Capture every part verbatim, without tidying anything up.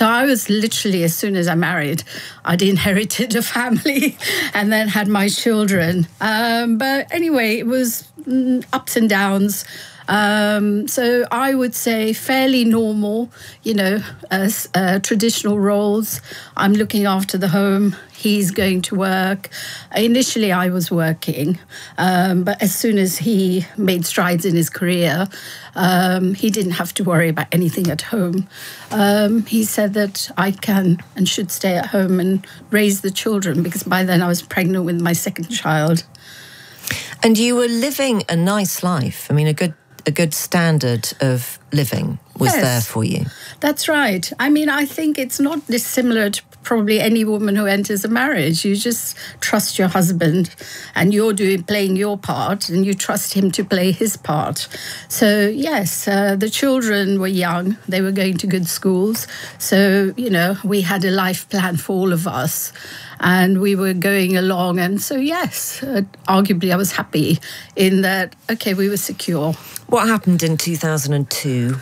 So I was literally, as soon as I married, I'd inherited a family and then had my children. Um, but anyway, it was mm, ups and downs. Um, so I would say fairly normal, you know, as uh, traditional roles. I'm looking after the home. He's going to work. Initially, I was working, um, but as soon as he made strides in his career, um, he didn't have to worry about anything at home. Um, he said that I can and should stay at home and raise the children, because by then I was pregnant with my second child. And you were living a nice life. I mean, a good a good standard of living was Yes, there for you. That's right. I mean, I think it's not dissimilar to probably any woman who enters a marriage. You just trust your husband and you're doing playing your part and you trust him to play his part. So, yes, uh, the children were young. They were going to good schools. So, you know, we had a life plan for all of us. And we were going along. And so, yes, uh, arguably I was happy in that, okay, we were secure. What happened in two thousand two?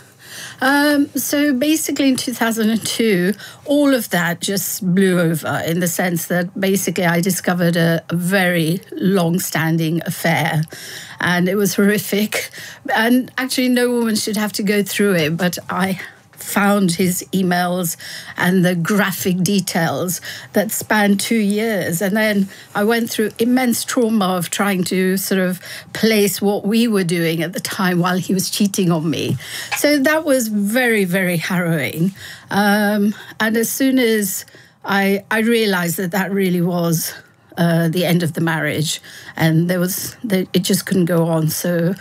Um, so basically in two thousand two, all of that just blew over, in the sense that basically I discovered a, a very long-standing affair, and it was horrific. And actually no woman should have to go through it, but I found his emails and the graphic details that spanned two years. And then I went through immense trauma of trying to sort of place what we were doing at the time while he was cheating on me. So that was very, very harrowing. Um, and as soon as I, I realized that that really was uh, the end of the marriage, and there was, it just couldn't go on. So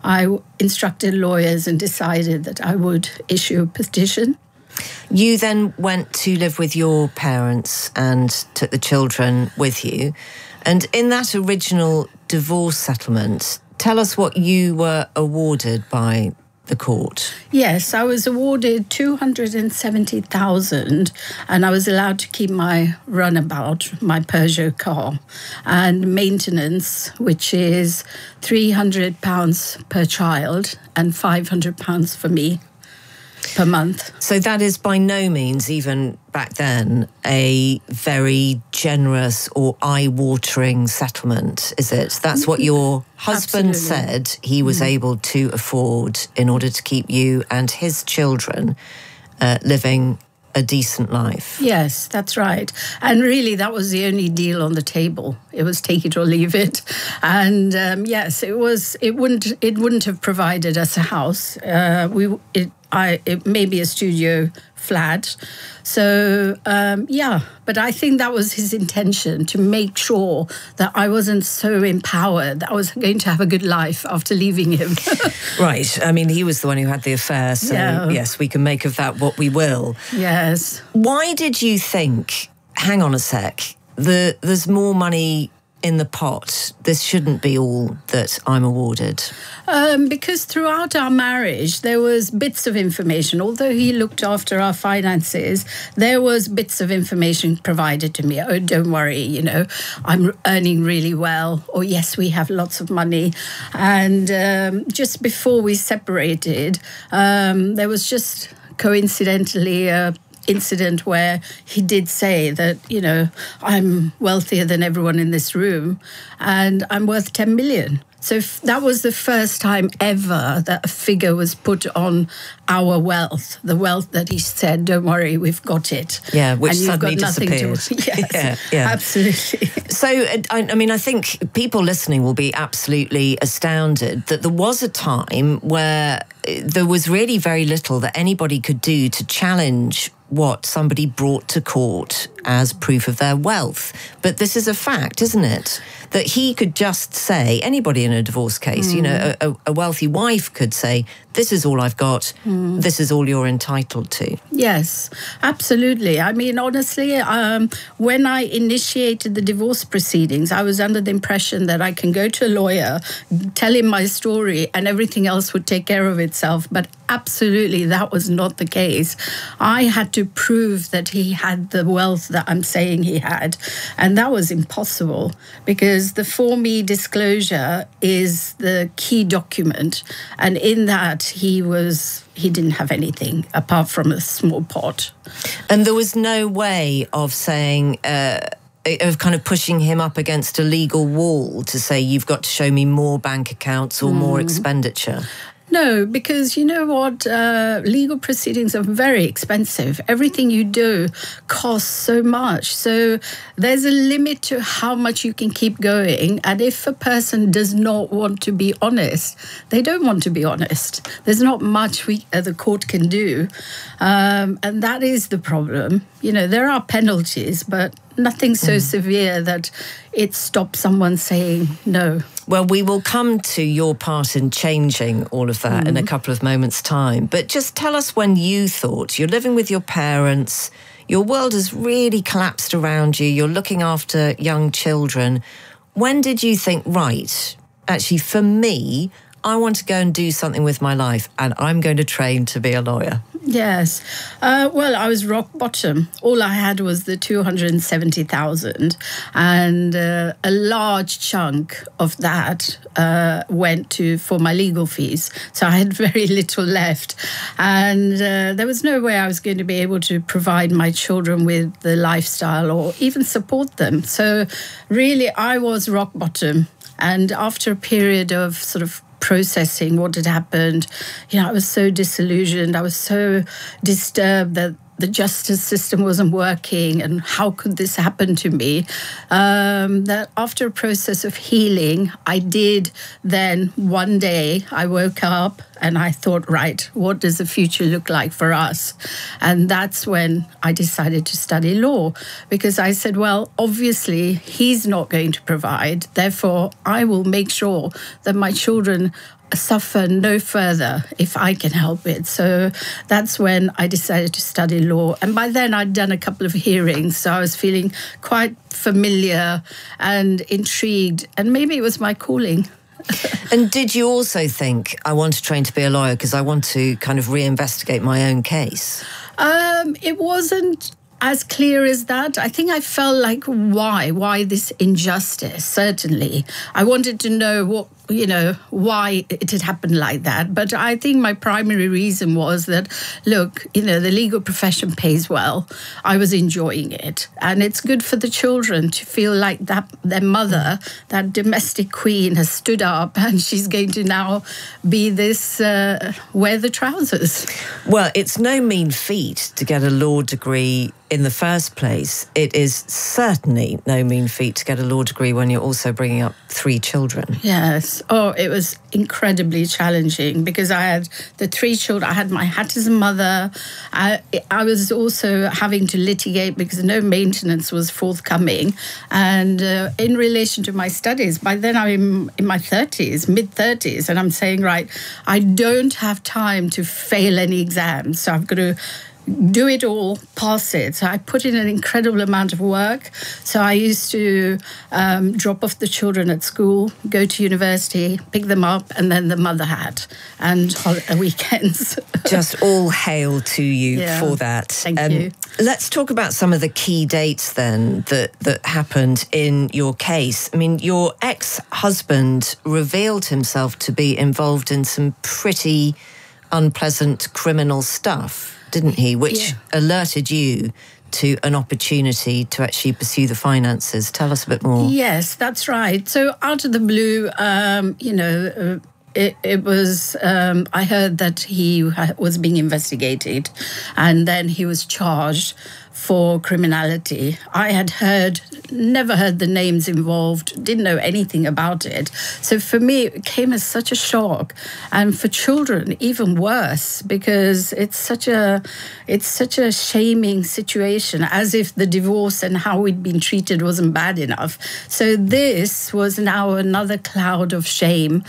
I instructed lawyers and decided that I would issue a petition. You then went to live with your parents and took the children with you. And in that original divorce settlement, tell us what you were awarded by the court. Yes, I was awarded two hundred seventy thousand dollars, and I was allowed to keep my runabout, my Peugeot car, and maintenance, which is three hundred pounds per child and five hundred pounds for me per month. So that is by no means, even back then, a very generous or eye-watering settlement, is it? That's what your husband Absolutely. said he was mm. able to afford in order to keep you and his children uh, living a decent life. Yes, that's right. And really, that was the only deal on the table. It was take it or leave it. And um, yes, it was. It wouldn't. It wouldn't have provided us a house. Uh, we. It. I. It may be a studio flat. So um, yeah, but I think that was his intention, to make sure that I wasn't so empowered that I was going to have a good life after leaving him. Right. I mean, he was the one who had the affair. So Yeah. yes, we can make of that what we will. Yes. Why did you think, hang on a sec, the, there's more money in the pot, this shouldn't be all that I'm awarded? Um, because throughout our marriage, there was bits of information. Although he looked after our finances, there was bits of information provided to me. Oh, don't worry, you know, I'm earning really well. Or yes, we have lots of money. And um, just before we separated, um, there was just coincidentally a incident where he did say that, you know, I'm wealthier than everyone in this room and I'm worth ten million. So f- that was the first time ever that a figure was put on our wealth, the wealth that he said, don't worry, we've got it. Yeah, which and you've suddenly got nothing disappeared. To, yes, yeah, yeah. absolutely. So, I, I mean, I think people listening will be absolutely astounded that there was a time where there was really very little that anybody could do to challenge what somebody brought to court as proof of their wealth. But this is a fact, isn't it? That he could just say, anybody in a divorce case, mm. you know, a, a wealthy wife could say, this is all I've got, mm. this is all you're entitled to. Yes, absolutely. I mean, honestly, um, when I initiated the divorce proceedings, I was under the impression that I can go to a lawyer, tell him my story, and everything else would take care of itself. But absolutely, that was not the case. I had to prove that he had the wealth that I'm saying he had. And that was impossible, because the For Me disclosure is the key document. And in that, he was he didn't have anything apart from a small pot. And there was no way of saying, uh, of kind of pushing him up against a legal wall to say, you've got to show me more bank accounts or mm. more expenditure? No, because you know what? Uh, legal proceedings are very expensive. Everything you do costs so much. So there's a limit to how much you can keep going. And if a person does not want to be honest, they don't want to be honest. There's not much we, uh, the court can do. Um, and that is the problem. You know, there are penalties, but nothing so mm. severe that it stops someone saying no. Well, we will come to your part in changing all of that mm. in a couple of moments' time. But just tell us when you thought you're living with your parents, your world has really collapsed around you, you're looking after young children. When did you think, right, actually, for me, I want to go and do something with my life and I'm going to train to be a lawyer? Yes. Uh, well, I was rock bottom. All I had was the two hundred seventy thousand, and uh, a large chunk of that uh, went to for my legal fees. So I had very little left, and uh, there was no way I was going to be able to provide my children with the lifestyle or even support them. So really, I was rock bottom. And after a period of sort of processing what had happened, you know, I was so disillusioned. I was so disturbed that the justice system wasn't working and how could this happen to me, um, that after a process of healing, I did then one day I woke up and I thought, right, what does the future look like for us? And that's when I decided to study law, because I said, well, obviously he's not going to provide, therefore I will make sure that my children suffer no further if I can help it. So that's when I decided to study law. And by then I'd done a couple of hearings, so I was feeling quite familiar and intrigued, and maybe it was my calling. And did you also think, I want to train to be a lawyer because I want to kind of reinvestigate my own case? Um, it wasn't as clear as that. I think I felt like, why? Why this injustice? Certainly. I wanted to know what, you know, why it had happened like that. But I think my primary reason was that, look, you know, the legal profession pays well. I was enjoying it. And it's good for the children to feel like that their mother, that domestic queen, has stood up and she's going to now be this, uh, wear the trousers. Well, it's no mean feat to get a law degree in the first place. It is certainly no mean feat to get a law degree when you're also bringing up three children. Yes. Oh, it was incredibly challenging because I had the three children. I had my Hatter's mother. I, I was also having to litigate because no maintenance was forthcoming. And uh, in relation to my studies, by then I'm in my thirties, mid-thirties, and I'm saying, right, I don't have time to fail any exams. So I've got to do it all, pass it. So I put in an incredible amount of work. So I used to um, drop off the children at school, go to university, pick them up, and then the mother had, and weekends. Just all hail to you yeah, for that. Thank um, you. Let's talk about some of the key dates then that, that happened in your case. I mean, your ex-husband revealed himself to be involved in some pretty unpleasant criminal stuff, didn't he? Which yeah. alerted you to an opportunity to actually pursue the finances. Tell us a bit more. Yes, that's right. So out of the blue, um, you know, uh, it, it was, um, I heard that he was being investigated and then he was charged for criminality. I had heard, never heard the names involved, didn't know anything about it. So for me, it came as such a shock. And for children, even worse, because it's such a, it's such a shaming situation, as if the divorce and how we'd been treated wasn't bad enough. So this was now another cloud of shame.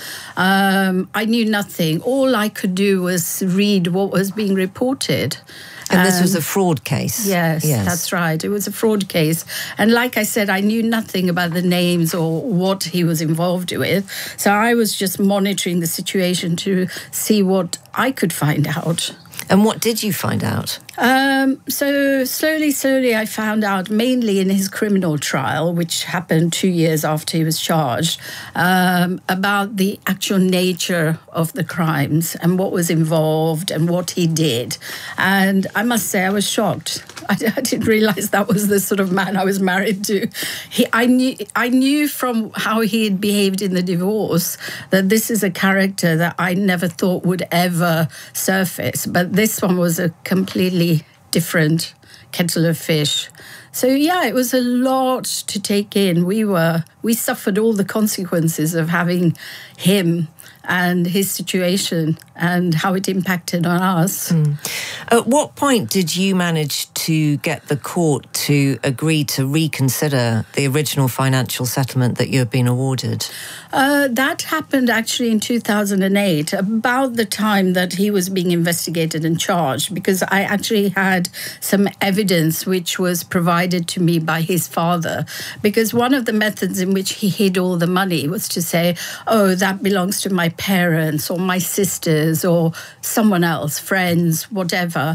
Um, I knew nothing. All I could do was read what was being reported. And this was a fraud case. Yes, yes, that's right. It was a fraud case. And like I said, I knew nothing about the names or what he was involved with. So I was just monitoring the situation to see what I could find out. And what did you find out? Um, so slowly, slowly, I found out, mainly in his criminal trial, which happened two years after he was charged, um, about the actual nature of the crimes and what was involved and what he did. And I must say, I was shocked. I, I didn't realize that was the sort of man I was married to. He, I knew, I knew from how he had behaved in the divorce that this is a character that I never thought would ever surface. But this one was a completely different kettle of fish. So yeah, it was a lot to take in. We were we suffered all the consequences of having him and his situation and how it impacted on us. Mm. At what point did you manage to get the court to agree to reconsider the original financial settlement that you had been awarded? Uh, that happened actually in two thousand eight, about the time that he was being investigated and charged, because I actually had some evidence which was provided to me by his father. Because one of the methods in which he hid all the money was to say, oh, that belongs to my parents or my sisters or someone else, friends, whatever.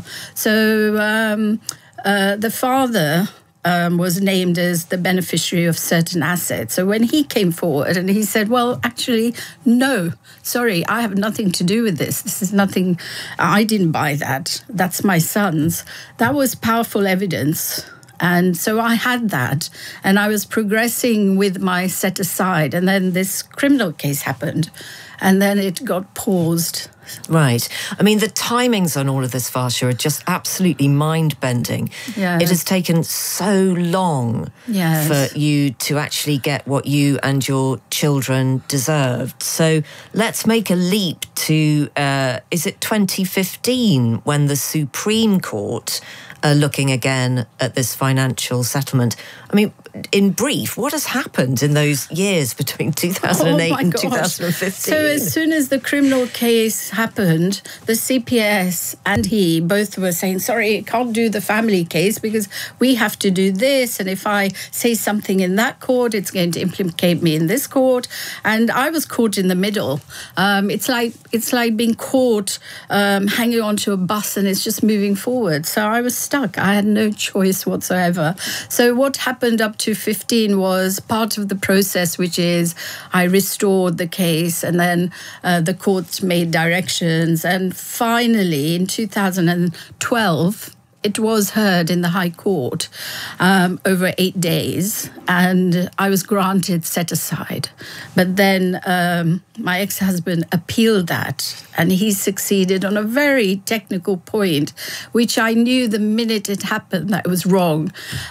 So um, uh, the father um, was named as the beneficiary of certain assets. So when he came forward and he said, well, actually, no, sorry, I have nothing to do with this. This is nothing, I didn't buy that. That's my son's. That was powerful evidence. And so I had that, and I was progressing with my set aside. And then this criminal case happened, and then it got paused. Right. I mean, the timings on all of this, Varsha, are just absolutely mind-bending. Yes. It has taken so long Yes. for you to actually get what you and your children deserved. So let's make a leap to, uh, is it twenty fifteen, when the Supreme Court are looking again at this financial settlement? I mean, in brief, what has happened in those years between two thousand eight Oh my and gosh. two thousand fifteen? So as soon as the criminal case happened, the C P S and he both were saying, sorry, can't do the family case because we have to do this. And if I say something in that court, it's going to implicate me in this court. And I was caught in the middle. Um, it's like it's like being caught um, hanging onto a bus and it's just moving forward. So I was stuck. I had no choice whatsoever. So what happened up to fifteen was part of the process, which is I restored the case, and then uh, the court made directions, and finally in two thousand twelve it was heard in the High Court um, over eight days, and I was granted set aside. But then um, my ex-husband appealed that, and he succeeded on a very technical point, which I knew the minute it happened that it was wrong.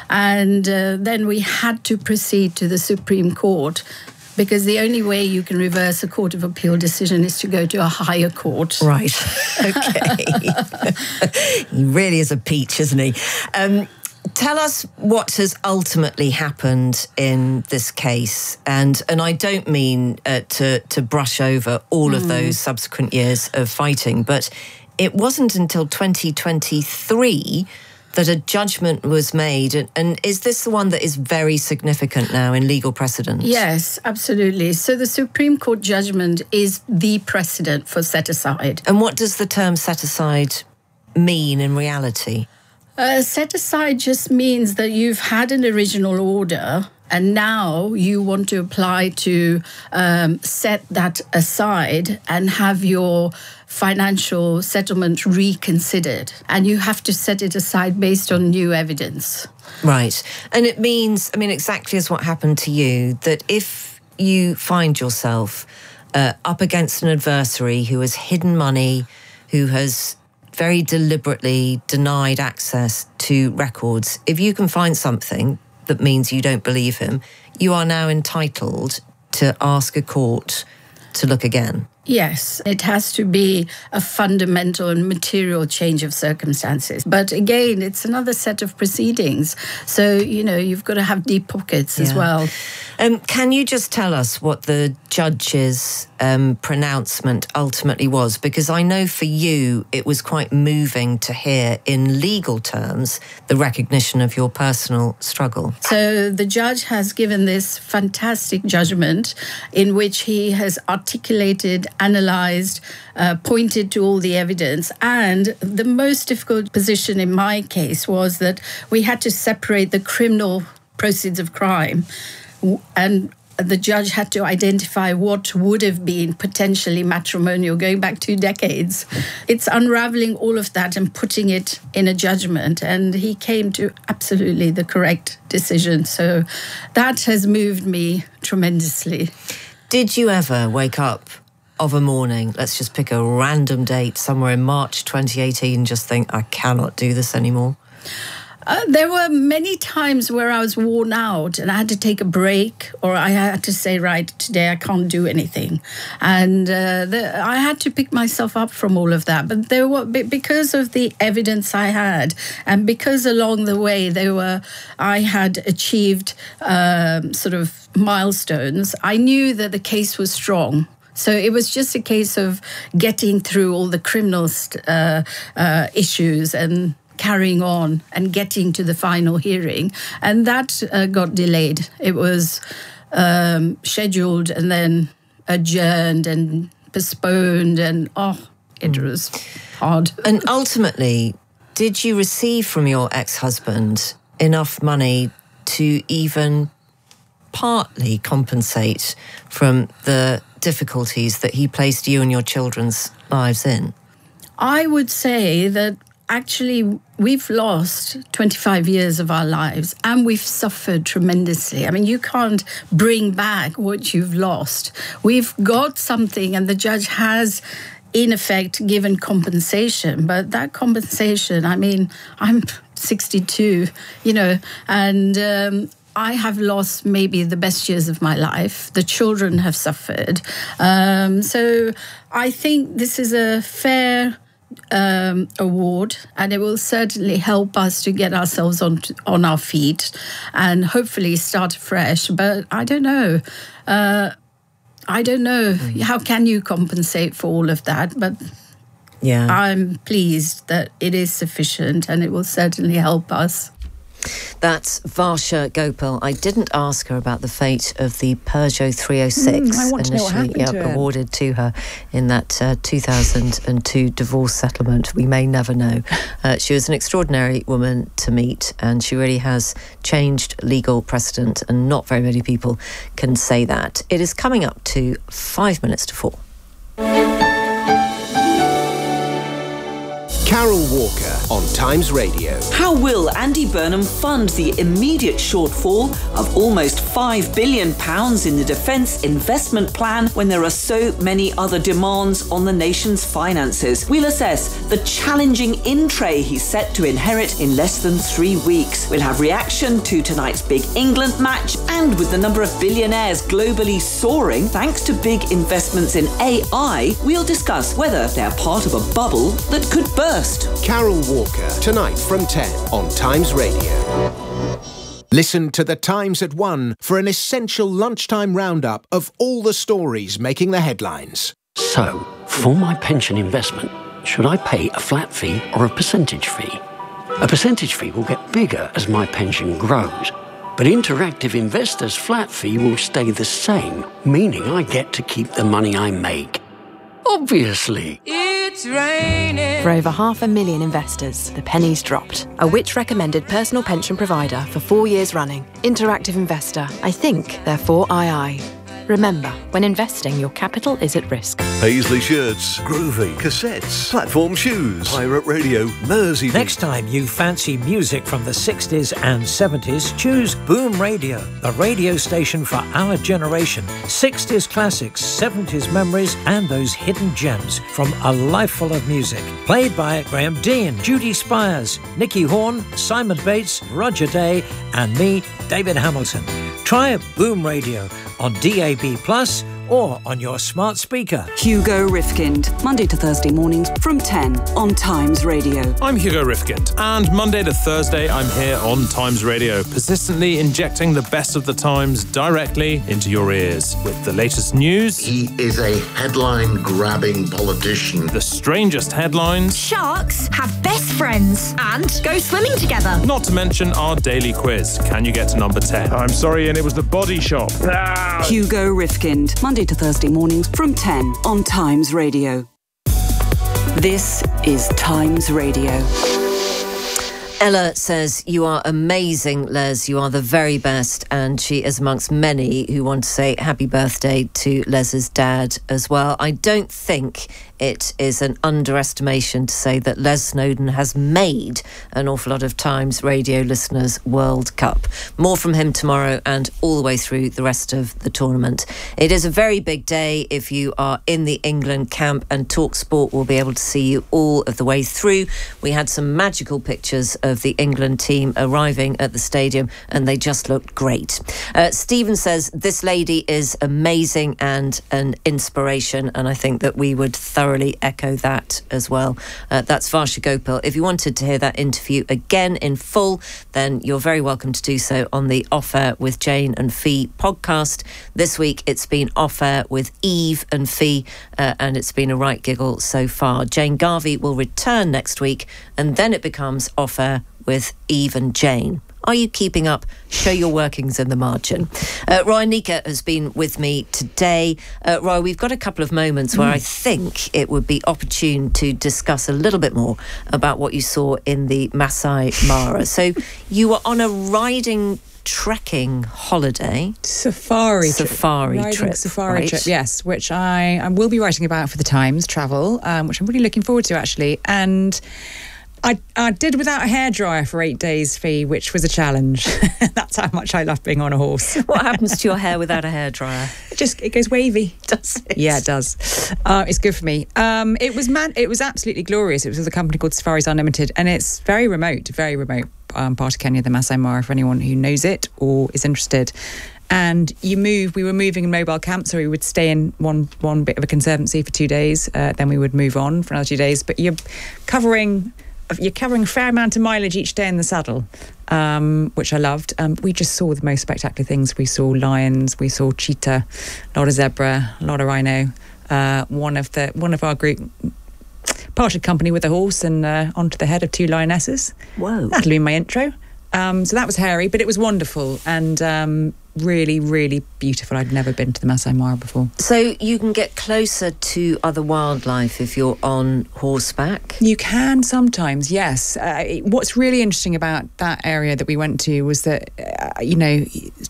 And uh, then we had to proceed to the Supreme Court, because the only way you can reverse a Court of Appeal decision is to go to a higher court. Right. Okay. He really is a peach, isn't he? Um, tell us what has ultimately happened in this case. And and I don't mean uh, to, to brush over all mm. of those subsequent years of fighting, but it wasn't until twenty twenty-three that a judgment was made. And, and is this the one that is very significant now in legal precedent? Yes, absolutely. So the Supreme Court judgment is the precedent for set-aside. And what does the term set-aside mean in reality? Uh, set-aside just means that you've had an original order, and now you want to apply to um, set that aside and have your financial settlement reconsidered. And you have to set it aside based on new evidence. Right. And it means, I mean, exactly as what happened to you, that if you find yourself uh, up against an adversary who has hidden money, who has very deliberately denied access to records, if you can find something that means you don't believe him, you are now entitled to ask a court to look again. Yes, it has to be a fundamental and material change of circumstances. But again, it's another set of proceedings. So, you know, you've got to have deep pockets yeah. as well. Um, can you just tell us what the judge's um, pronouncement ultimately was? Because I know for you, it was quite moving to hear in legal terms the recognition of your personal struggle. So the judge has given this fantastic judgment in which he has articulated analysed, uh, pointed to all the evidence. And the most difficult position in my case was that we had to separate the criminal proceeds of crime, and the judge had to identify what would have been potentially matrimonial going back two decades. It's unraveling all of that and putting it in a judgment. And he came to absolutely the correct decision. So that has moved me tremendously. Did you ever wake up of a morning, let's just pick a random date, somewhere in March twenty eighteen, just think, I cannot do this anymore? Uh, there were many times where I was worn out and I had to take a break, or I had to say, right, today I can't do anything. And uh, the, I had to pick myself up from all of that. But there were, because of the evidence I had, and because along the way there were, I had achieved um, sort of milestones, I knew that the case was strong. So it was just a case of getting through all the criminal uh, uh, issues and carrying on and getting to the final hearing. And that uh, got delayed. It was um, scheduled and then adjourned and postponed, and oh, it mm. was hard. And ultimately, did you receive from your ex-husband enough money to even partly compensate from the difficulties that he placed you and your children's lives in? I would say that actually, we've lost twenty-five years of our lives, and we've suffered tremendously. I mean, you can't bring back what you've lost. We've got something, and the judge has, in effect, given compensation. But that compensation, I mean, I'm sixty-two, you know, and um, I have lost maybe the best years of my life. The children have suffered. Um, so I think this is a fair Um, award, and it will certainly help us to get ourselves on on our feet and hopefully start fresh. But I don't know. Uh, I don't know. How can you compensate for all of that? But yeah, I'm pleased that it is sufficient, and it will certainly help us. That's Varsha Gopal. I didn't ask her about the fate of the Peugeot three oh six mm, I want to know what initially happened yeah, to awarded to her in that uh, two thousand two divorce settlement. We may never know. Uh, she was an extraordinary woman to meet, and she really has changed legal precedent, and not very many people can say that. It is coming up to five minutes to four. Carol Walker on Times Radio. How will Andy Burnham fund the immediate shortfall of almost five billion pounds in the Defence Investment Plan when there are so many other demands on the nation's finances? We'll assess the challenging in-tray he's set to inherit in less than three weeks. We'll have reaction to tonight's big England match, and with the number of billionaires globally soaring thanks to big investments in A I, we'll discuss whether they're part of a bubble that could burst. Carol Walker, tonight from ten on Times Radio. Listen to The Times at one for an essential lunchtime roundup of all the stories making the headlines. So, for my pension investment, should I pay a flat fee or a percentage fee? A percentage fee will get bigger as my pension grows, but Interactive Investor's flat fee will stay the same, meaning I get to keep the money I make. Obviously. It's raining. For over half a million investors, the penny's dropped. A Which-recommended personal pension provider for four years running. Interactive Investor. I think, therefore I I. Remember, when investing, your capital is at risk. Paisley shirts, groovy cassettes, platform shoes, pirate radio, Mersey. Next time you fancy music from the sixties and seventies, choose Boom Radio, the radio station for our generation. sixties classics, seventies memories, and those hidden gems from a life full of music. Played by Graham Dean, Judy Spires, Nicky Horn, Simon Bates, Roger Day, and me, David Hamilton. Try Boom Radio on D A B plus or on your smart speaker. Hugo Rifkind, Monday to Thursday mornings from ten on Times Radio. I'm Hugo Rifkind, and Monday to Thursday I'm here on Times Radio, persistently injecting the best of the Times directly into your ears. With the latest news... He is a headline-grabbing politician. The strangest headlines... Sharks have best best friends and go swimming together. Not to mention our daily quiz. Can you get to number ten? I'm sorry, and it was the Body Shop. Ah. Hugo Rifkind, Monday to Thursday mornings from ten on Times Radio. This is Times Radio. Ella says, you are amazing, Les. You are the very best. And she is amongst many who want to say happy birthday to Les's dad as well. I don't think it is an underestimation to say that Les Snowdon has made an awful lot of Times Radio listeners' World Cup. More from him tomorrow and all the way through the rest of the tournament. It is a very big day if you are in the England camp, and TalkSport will be able to see you all of the way through. We had some magical pictures of the England team arriving at the stadium and they just looked great. Uh, Stephen says, this lady is amazing and an inspiration, and I think that we would thoroughly echo that as well. Uh, that's Varsha Gopal. If you wanted to hear that interview again in full, then you're very welcome to do so on the Off Air with Jane and Fee podcast. This week it's been Off Air with Eve and Fee, uh, and it's been a right giggle so far. Jane Garvey will return next week, and then it becomes Off Air with Eve and Jane. Are you keeping up? Show your workings in the margin. Uh, Roy Nika has been with me today. Uh, Roy, we've got a couple of moments where mm. I think it would be opportune to discuss a little bit more about what you saw in the Masai Mara. So you were on a riding trekking holiday. Safari Safari trip. trip. Safari right? trip, yes, which I, I will be writing about for the Times Travel, um, which I'm really looking forward to, actually. And I, I did without a hairdryer for eight days, Fee, which was a challenge. That's how much I love being on a horse. What happens to your hair without a hairdryer? It just it goes wavy. Does it? Yeah, it does. Uh, it's good for me. Um, it was man. It was absolutely glorious. It was with a company called Safaris Unlimited, and it's very remote, very remote um, part of Kenya, the Masai Mara, for anyone who knows it or is interested. And you move, we were moving in mobile camps, so we would stay in one one bit of a conservancy for two days, uh, then we would move on for another two days. But you're covering... You're covering a fair amount of mileage each day in the saddle, um, which I loved. Um, we just saw the most spectacular things. We saw lions, we saw cheetah, a lot of zebra, a lot of rhino. Uh, one of the one of our group parted company with a horse and uh, onto the head of two lionesses. Whoa! That'll be my intro. Um, so that was hairy, but it was wonderful and um, really, really beautiful. I'd never been to the Masai Mara before. So you can get closer to other wildlife if you're on horseback? You can sometimes, yes. Uh, what's really interesting about that area that we went to was that, uh, you know,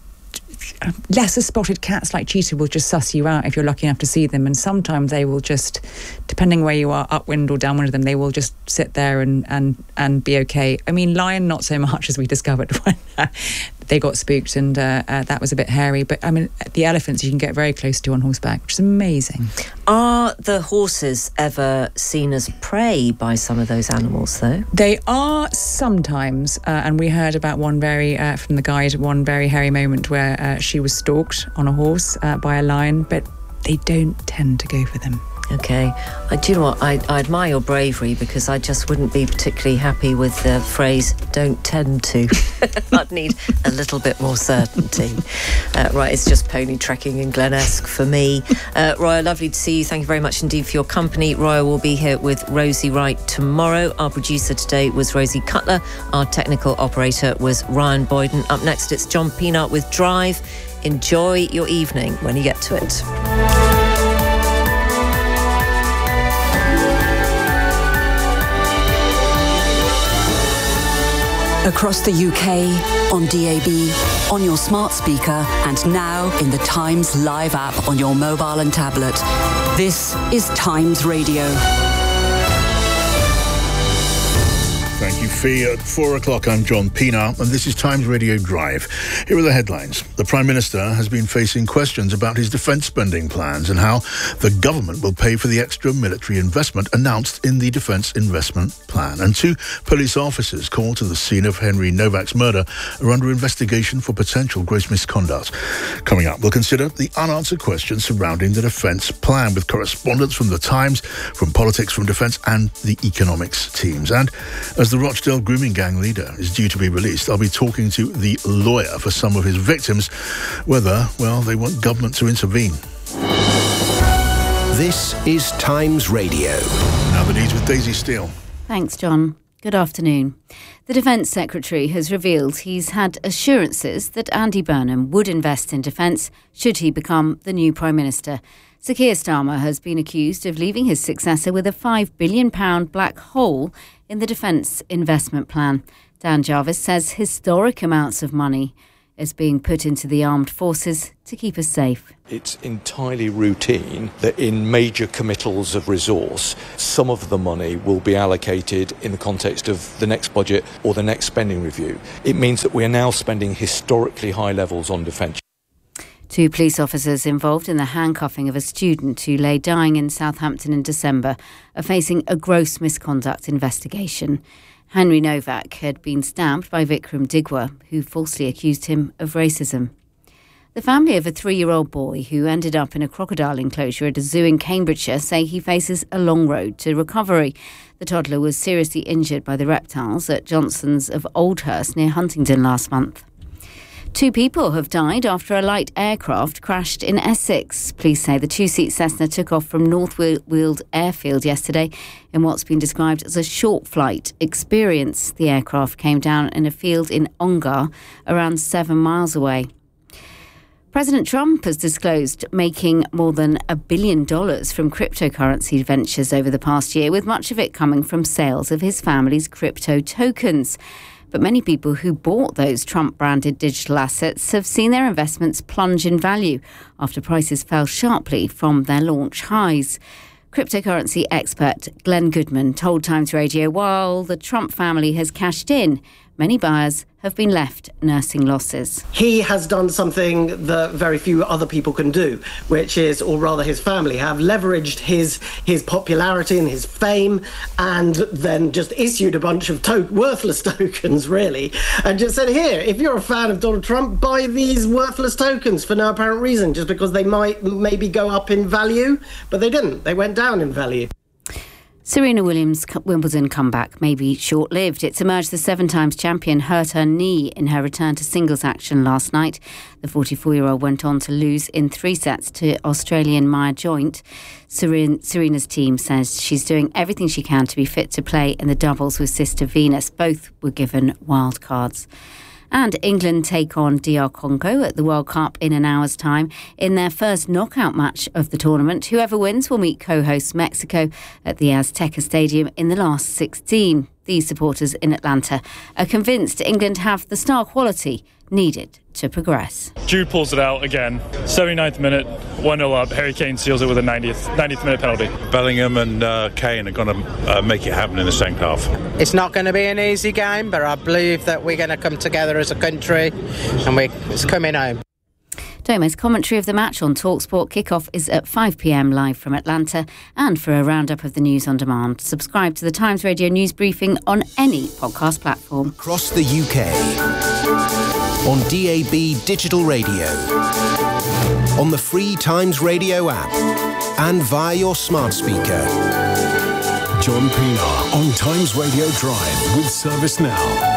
lesser spotted cats like cheetah will just suss you out if you're lucky enough to see them, and sometimes they will just, depending where you are, upwind or downwind of them, they will just sit there and and and be okay. I mean, lion not so much, as we discovered when uh, they got spooked, and uh, uh, that was a bit hairy. But I mean, the elephants you can get very close to on horseback, which is amazing. Are the horses ever seen as prey by some of those animals, though? They are sometimes, uh, and we heard about one very, uh, from the guide, one very hairy moment where uh, she was stalked on a horse uh, by a lion, but they don't tend to go for them. Okay. I, do you know what? I, I admire your bravery, because I just wouldn't be particularly happy with the phrase, don't tend to. I'd need a little bit more certainty. Uh, right, it's just pony trekking in Glenesk for me. Uh, Roya, lovely to see you. Thank you very much indeed for your company. Roya will be here with Rosie Wright tomorrow. Our producer today was Rosie Cutler. Our technical operator was Ryan Boyden. Up next, it's John Peanut with Drive. Enjoy your evening when you get to it. Across the U K, on D A B, on your smart speaker, and now in the Times Live app on your mobile and tablet. This is Times Radio. Thank you, Fee. At four o'clock, I'm John Pienaar, and this is Times Radio Drive. Here are the headlines. The Prime Minister has been facing questions about his defence spending plans and how the government will pay for the extra military investment announced in the Defence Investment Plan. And two police officers called to the scene of Henry Novak's murder are under investigation for potential gross misconduct. Coming up, we'll consider the unanswered questions surrounding the defence plan with correspondents from The Times, from politics, from defence and the economics teams. And as the Rochdale grooming gang leader is due to be released, I'll be talking to the lawyer for some of his victims, whether, well, they want government to intervene. This is Times Radio. Now the news with Daisy Steele. Thanks, John. Good afternoon. The Defence Secretary has revealed he's had assurances that Andy Burnham would invest in defence should he become the new Prime Minister. Sir Keir Starmer has been accused of leaving his successor with a five billion pounds black hole in the Defence Investment Plan. Dan Jarvis says historic amounts of money is being put into the armed forces to keep us safe. It's entirely routine that in major committals of resource, some of the money will be allocated in the context of the next budget or the next spending review. It means that we are now spending historically high levels on defence. Two police officers involved in the handcuffing of a student who lay dying in Southampton in December are facing a gross misconduct investigation. Henry Novak had been stabbed by Vikram Digwa, who falsely accused him of racism. The family of a three-year-old boy who ended up in a crocodile enclosure at a zoo in Cambridgeshire say he faces a long road to recovery. The toddler was seriously injured by the reptiles at Johnson's of Oldhurst near Huntingdon last month. Two people have died after a light aircraft crashed in Essex. Police say the two-seat Cessna took off from North Weald Airfield yesterday in what's been described as a short flight experience. The aircraft came down in a field in Ongar, around seven miles away. President Trump has disclosed making more than a billion dollars from cryptocurrency ventures over the past year, with much of it coming from sales of his family's crypto tokens. But many people who bought those Trump-branded digital assets have seen their investments plunge in value after prices fell sharply from their launch highs. Cryptocurrency expert Glenn Goodman told Times Radio while the Trump family has cashed in, many buyers have been left nursing losses. He has done something that very few other people can do, which is, or rather his family, have leveraged his his popularity and his fame and then just issued a bunch of to- worthless tokens, really, and just said, here, if you're a fan of Donald Trump, buy these worthless tokens for no apparent reason, just because they might maybe go up in value, but they didn't. They went down in value. Serena Williams' Wimbledon comeback may be short-lived. It's emerged the seven times champion hurt her knee in her return to singles action last night. The forty-four-year-old went on to lose in three sets to Australian Maya Joint. Serena's team says she's doing everything she can to be fit to play in the doubles with sister Venus. Both were given wild cards. And England take on D R Congo at the World Cup in an hour's time in their first knockout match of the tournament. Whoever wins will meet co-host Mexico at the Azteca Stadium in the last sixteen. These supporters in Atlanta are convinced England have the star quality needed to progress. Jude pulls it out again. seventy-ninth minute, one nil up. Harry Kane seals it with a ninetieth, ninetieth minute penalty. Bellingham and uh, Kane are going to uh, make it happen in the second half. It's not going to be an easy game, but I believe that we're going to come together as a country and we, it's coming home. Doma's commentary of the match on TalkSport. Kickoff is at five p.m. live from Atlanta. And for a roundup of the news on demand, subscribe to the Times Radio News Briefing on any podcast platform. Across the U K, on D A B digital radio, on the free Times Radio app, and via your smart speaker. John Pienaar on Times Radio Drive with Service Now.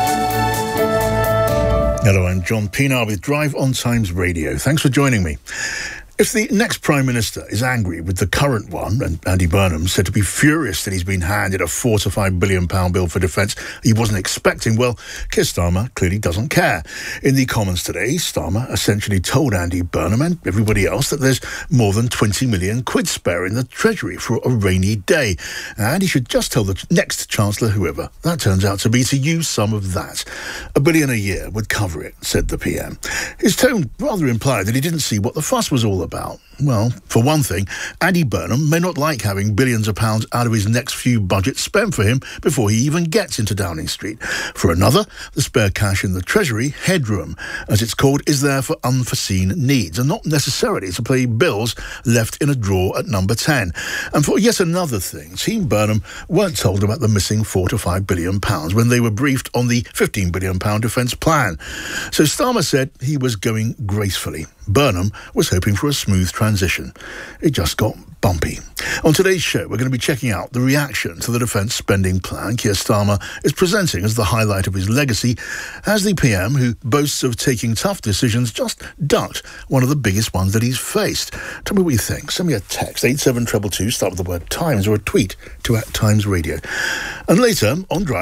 Hello, I'm John Pienaar with Drive on Times Radio. Thanks for joining me. If the next Prime Minister is angry with the current one, and Andy Burnham said to be furious that he's been handed a four to five billion pound bill for defence he wasn't expecting, well, Keir Starmer clearly doesn't care. In the Commons today, Starmer essentially told Andy Burnham and everybody else that there's more than twenty million quid spare in the Treasury for a rainy day, and he should just tell the next Chancellor, whoever that turns out to be, to use some of that. A billion a year would cover it, said the P M. His tone rather implied that he didn't see what the fuss was all about. Well, for one thing, Andy Burnham may not like having billions of pounds out of his next few budgets spent for him before he even gets into Downing Street. For another, the spare cash in the Treasury, headroom, as it's called, is there for unforeseen needs and not necessarily to pay bills left in a drawer at number ten. And for yet another thing, Team Burnham weren't told about the missing four to five billion pounds when they were briefed on the fifteen billion pound defence plan. So Starmer said he was going gracefully. Burnham was hoping for a smooth transition. It just got bumpy. On today's show, we're going to be checking out the reaction to the defence spending plan Keir Starmer is presenting as the highlight of his legacy, as the P M, who boasts of taking tough decisions, just ducked one of the biggest ones that he's faced. Tell me what you think. Send me a text, eight seven two two two, start with the word Times, or a tweet to at Times Radio. And later, on Drive,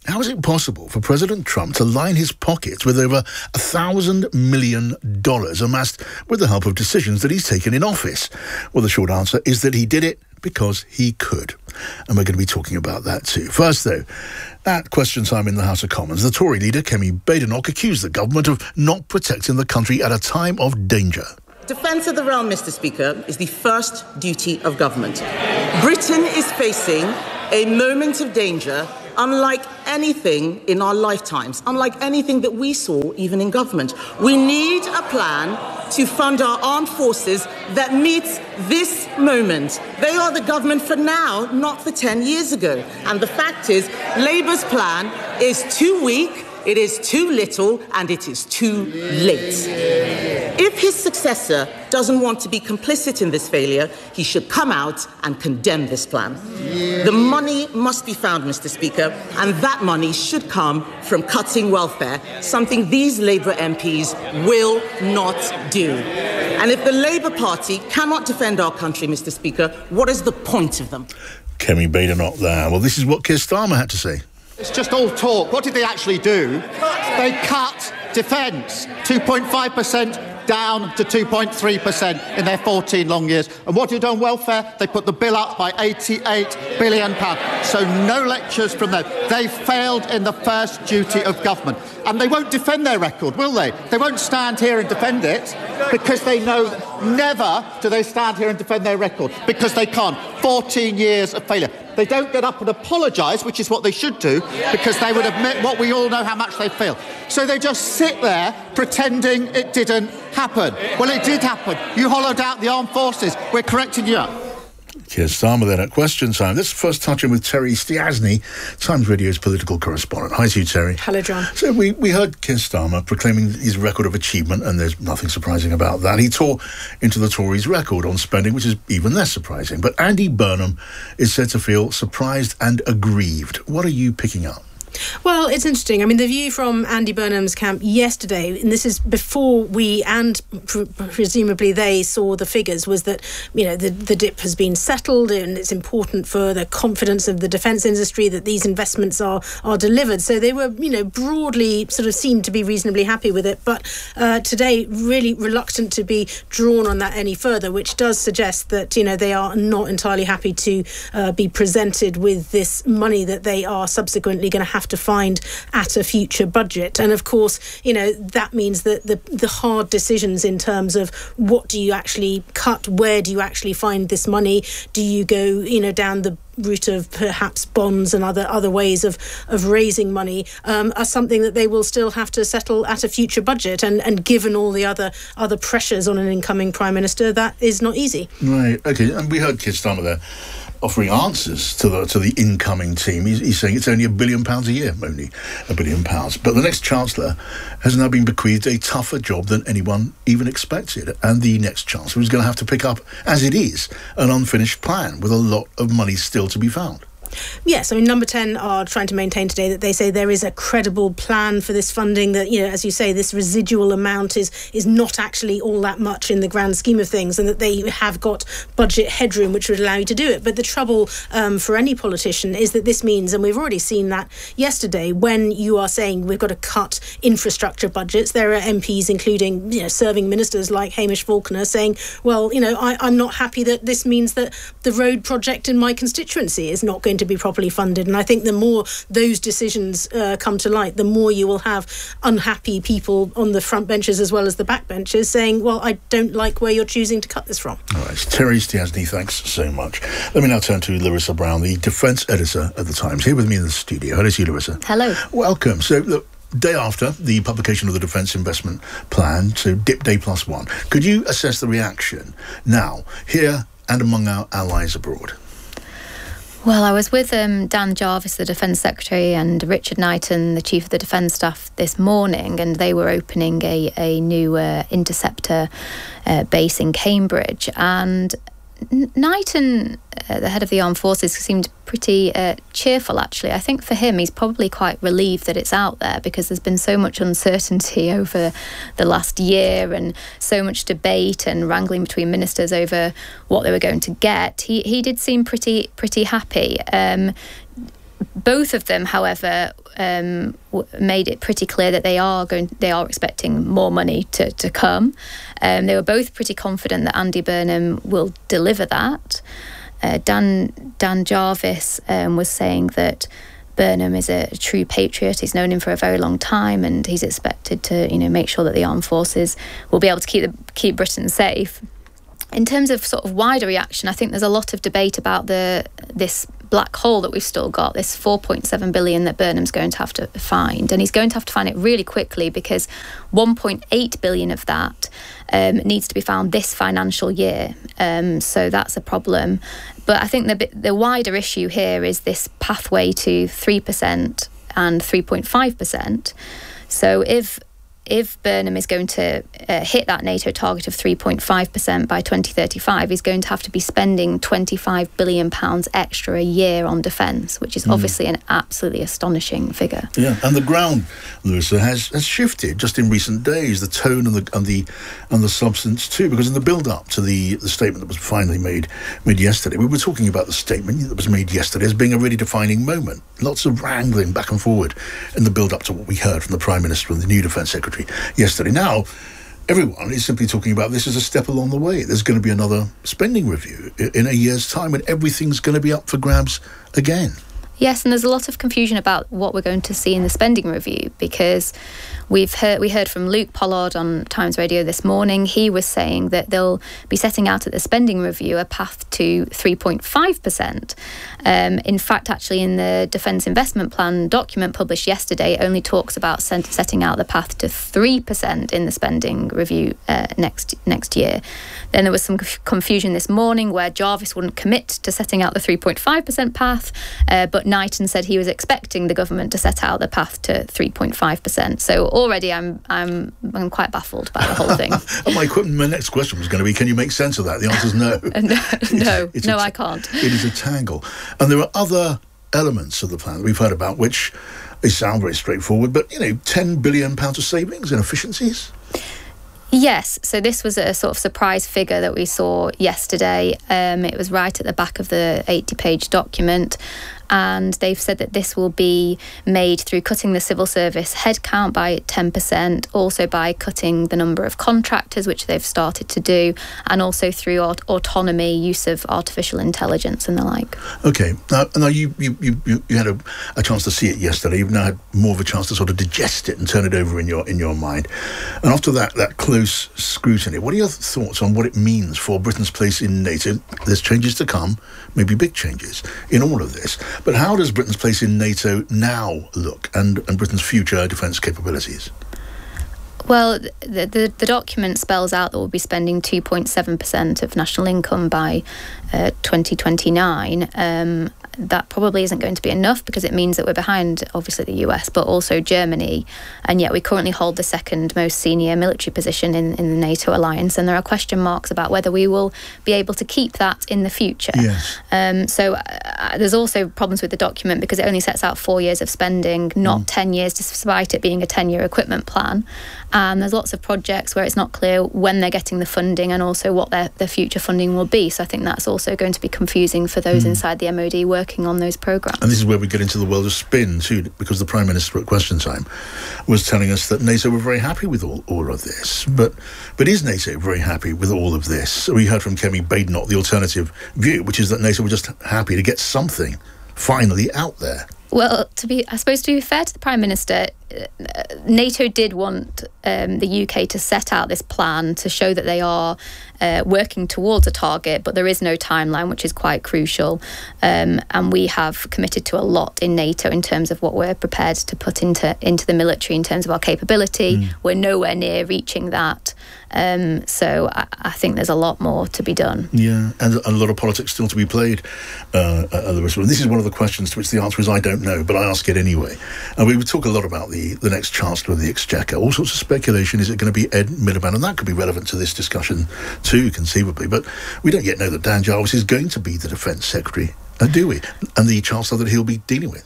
How is it possible for President Trump to line his pockets with over a thousand million dollars amassed with the help of decisions that he's taken in office? Well, the short answer is that he did it because he could. And we're going to be talking about that too. First, though, at question time in the House of Commons, the Tory leader, Kemi Badenoch, accused the government of not protecting the country at a time of danger. Defence of the realm, Mister Speaker, is the first duty of government. Britain is facing a moment of danger unlike anything in our lifetimes, unlike anything that we saw even in government. We need a plan to fund our armed forces that meets this moment. They are the government for now, not for ten years ago. And the fact is, Labour's plan is too weak, it is too little, and it is too late. If his successor doesn't want to be complicit in this failure, he should come out and condemn this plan. The money must be found, Mister Speaker, and that money should come from cutting welfare, something these Labour M Ps will not do. And if the Labour Party cannot defend our country, Mister Speaker, what is the point of them? Kemi Badenoch there. Well, this is what Keir Starmer had to say. It's just all talk. What did they actually do? They cut defence, two point five percent down to two point three percent in their fourteen long years. And what did on welfare? They put the bill up by eighty-eight billion pounds. So no lectures from them. They failed in the first duty of government. And they won't defend their record, will they? They won't stand here and defend it because they know never do they stand here and defend their record because they can't. fourteen years of failure. They don't get up and apologise, which is what they should do, because they would admit what we all know how much they feel. So they just sit there pretending it didn't happen. Well, it did happen. You hollowed out the armed forces. We're correcting you up. Keir Starmer then at question time. Let's first touch in with Terry Stiasny, Times Radio's political correspondent. Hi to you, Terry. Hello, John. So we, we heard Keir Starmer proclaiming his record of achievement, and there's nothing surprising about that. He tore into the Tories' record on spending, which is even less surprising. But Andy Burnham is said to feel surprised and aggrieved. What are you picking up? Well, it's interesting. I mean, the view from Andy Burnham's camp yesterday, and this is before we and pr- presumably they saw the figures, was that, you know, the, the dip has been settled and it's important for the confidence of the defence industry that these investments are are delivered. So they were, you know, broadly sort of seemed to be reasonably happy with it. But uh, today, really reluctant to be drawn on that any further, which does suggest that, you know, they are not entirely happy to uh, be presented with this money that they are subsequently going to have to find at a future budget. And of course, you know, that means that the the hard decisions in terms of what do you actually cut, where do you actually find this money, do you go, you know, down the route of perhaps bonds and other other ways of of raising money, um, are something that they will still have to settle at a future budget. And and given all the other other pressures on an incoming Prime Minister, that is not easy. Right, okay, and we heard Keir Starmer there offering answers to the to the incoming team. He's, he's saying it's only a billion pounds a year, only a billion pounds. But the next Chancellor has now been bequeathed a tougher job than anyone even expected. And the next Chancellor is going to have to pick up, as it is, an unfinished plan with a lot of money still to be found. Yes, I mean, Number ten are trying to maintain today that they say there is a credible plan for this funding, that, you know, as you say, this residual amount is is not actually all that much in the grand scheme of things, and that they have got budget headroom which would allow you to do it. But the trouble um, for any politician is that this means, and we've already seen that yesterday, when you are saying we've got to cut infrastructure budgets, there are M Ps, including, you know, serving ministers like Hamish Falconer, saying, well, you know, I, I'm not happy that this means that the road project in my constituency is not going to to be properly funded. And I think the more those decisions uh, come to light, the more you will have unhappy people on the front benches as well as the back benches saying, well, I don't like where you're choosing to cut this from. All right, Terry Stiasny, thanks so much. Let me now turn to Larissa Brown, the defence editor at The Times, here with me in the studio. Hello to you, Larissa. Hello. Welcome. So, look, day after the publication of the Defence Investment Plan, so dip day plus one, could you assess the reaction now, here and among our allies abroad? Well, I was with um, Dan Jarvis, the Defence Secretary, and Richard Knighton, the Chief of the Defence Staff, this morning, and they were opening a, a new uh, interceptor uh, base in Cambridge. And Knighton, uh, the head of the Armed Forces, seemed pretty uh, cheerful, actually. I think for him, he's probably quite relieved that it's out there, because there's been so much uncertainty over the last year and so much debate and wrangling between ministers over what they were going to get. He he did seem pretty pretty happy. Um, both of them, however, um, w- made it pretty clear that they are going, they are expecting more money to to come. Um, they were both pretty confident that Andy Burnham will deliver that. Uh, Dan Dan Jarvis um, was saying that Burnham is a true patriot. He's known him for a very long time, and he's expected to, you know, make sure that the armed forces will be able to keep the, keep Britain safe. In terms of sort of wider reaction, I think there's a lot of debate about the this black hole that we've still got, this four point seven billion that Burnham's going to have to find, and he's going to have to find it really quickly because one point eight billion of that um, needs to be found this financial year. Um, so that's a problem. But I think the the wider issue here is this pathway to three percent and three point five percent. So if if Burnham is going to uh, hit that NATO target of three point five percent by twenty thirty-five, he's going to have to be spending twenty-five billion pounds extra a year on defence, which is mm. obviously an absolutely astonishing figure. Yeah, and the ground, Larissa, has, has shifted just in recent days, the tone and the and the and the substance too, because in the build-up to the, the statement that was finally made made yesterday, we were talking about the statement that was made yesterday as being a really defining moment. Lots of wrangling back and forward in the build-up to what we heard from the Prime Minister and the new Defence Secretary yesterday. Now, everyone is simply talking about this as a step along the way. There's going to be another spending review in a year's time when everything's going to be up for grabs again. Yes, and there's a lot of confusion about what we're going to see in the spending review, because we've heard we heard from Luke Pollard on Times Radio this morning. He was saying that they'll be setting out at the spending review a path to three point five percent. Um, in fact, actually, in the Defence Investment Plan document published yesterday, it only talks about set, setting out the path to three percent in the spending review uh, next next year. Then there was some confusion this morning where Jarvis wouldn't commit to setting out the three point five percent path, uh, but Knighton said he was expecting the government to set out the path to three point five percent. So already I'm I'm I'm quite baffled by the whole thing. And my, my next question was going to be, can you make sense of that? The answer is no. no, no, it's no a, I can't. It is a tangle. And there are other elements of the plan that we've heard about which they sound very straightforward, but, you know, ten billion pounds of savings and efficiencies? Yes, so this was a sort of surprise figure that we saw yesterday. Um, it was right at the back of the eighty-page document, and they've said that this will be made through cutting the civil service headcount by ten percent, also by cutting the number of contractors, which they've started to do, and also through aut- autonomy, use of artificial intelligence and the like. OK, now, now you, you, you, you had a, a chance to see it yesterday. You've now had more of a chance to sort of digest it and turn it over in your in your mind. And after that, that close scrutiny, what are your thoughts on what it means for Britain's place in NATO? There's changes to come, maybe big changes in all of this. But how does Britain's place in NATO now look, and, and Britain's future defence capabilities? Well, the, the the document spells out that we'll be spending two point seven percent of national income by uh, twenty twenty-nine. Um, that probably isn't going to be enough because it means that we're behind, obviously, the U S, but also Germany. And yet we currently hold the second most senior military position in, in the NATO alliance. And there are question marks about whether we will be able to keep that in the future. Yes. Um, so uh, there's also problems with the document because it only sets out four years of spending, not mm. ten years, despite it being a ten-year equipment plan. And there's lots of projects where it's not clear when they're getting the funding and also what their, their future funding will be. So I think that's also going to be confusing for those mm. inside the M O D working on those programmes. And this is where we get into the world of spin too, because the Prime Minister at Question Time was telling us that NATO were very happy with all, all of this. But but is NATO very happy with all of this? We heard from Kemi Badenoch the alternative view, which is that NATO were just happy to get something finally out there. Well, to be, I suppose to be fair to the Prime Minister, uh, NATO did want um, the U K to set out this plan to show that they are uh, working towards a target, but there is no timeline, which is quite crucial. Um, and we have committed to a lot in NATO in terms of what we're prepared to put into into the military in terms of our capability. Mm. We're nowhere near reaching that. Um, so I, I think there's a lot more to be done. Yeah, and a lot of politics still to be played. Uh, uh, this is one of the questions to which the answer is I don't know, but I ask it anyway. And we would talk a lot about the, the next Chancellor of the Exchequer. All sorts of speculation. Is it going to be Ed Miliband? And that could be relevant to this discussion too, conceivably. But we don't yet know that Dan Jarvis is going to be the Defence Secretary, uh, do we? And the Chancellor that he'll be dealing with.